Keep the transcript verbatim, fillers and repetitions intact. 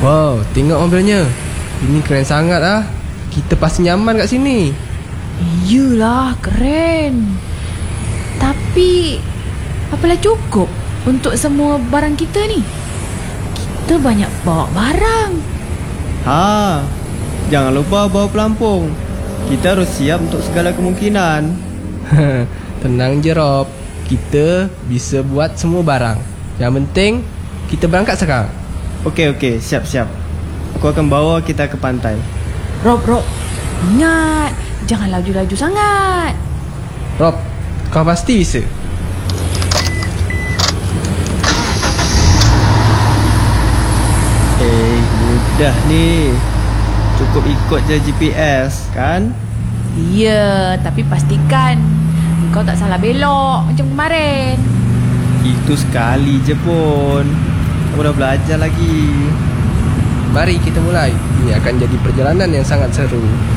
Wow, tengok mobilnya. Ini keren sangat ah. Kita pasti nyaman kat sini. Iyalah, keren. Tapi apalah cukup untuk semua barang kita ni? Kita banyak bawa barang. Ha, jangan lupa bawa pelampung. Kita harus siap untuk segala kemungkinan. Tenang je Rob, kita bisa buat semua barang. Yang penting kita berangkat sekarang. Okey okey, siap-siap. Aku akan bawa kita ke pantai. Rob, Rob, ingat, jangan laju-laju sangat. Rob, kau pasti bisa. Eh, mudah ni. Cukup ikut je G P S, kan? Ya, tapi pastikan kau tak salah belok macam kemarin. Itu sekali je pun. Aku dah belajar lagi. Mari kita mulai. Ini akan jadi perjalanan yang sangat seru.